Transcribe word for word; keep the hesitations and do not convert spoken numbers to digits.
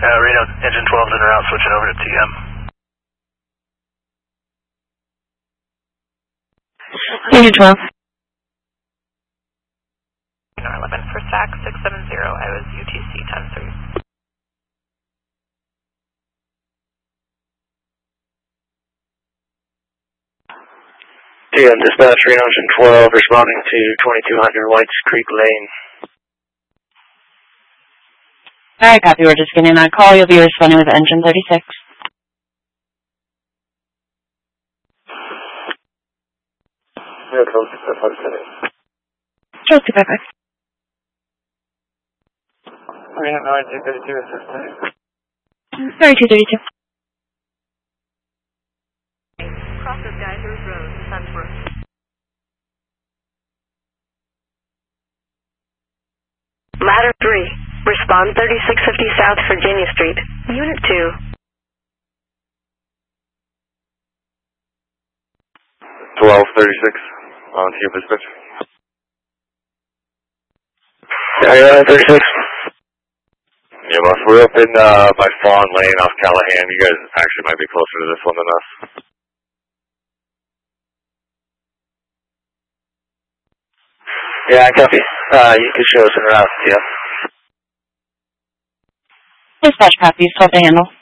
Uh, Reno, engine twelve's in route, switching over to T M. Engine twelve. eleven for S A C six seven zero, I was U T C ten three. T M dispatch, Reno engine twelve, responding to twenty-two hundred Whites Creek Lane. Alright, copy, we're just getting that call. You'll be responding with engine thirty-six. Yeah, close to five seven. Close to five five. Reno ninety-two thirty-two, assistant. thirty-two thirty-two. Crosses Geysers Road, Sunsbrook. Ladder three, respond thirty-six fifty South Virginia Street, Unit two. twelve thirty-six, on to your dispatch. Yeah, thirty-six. Yeah, boss, we're up in, uh, by Fawn Lane off Callahan. You guys actually might be closer to this one than us. Yeah, copy. Uh, you can show us in route, yeah. Dispatch copies, twelve to handle.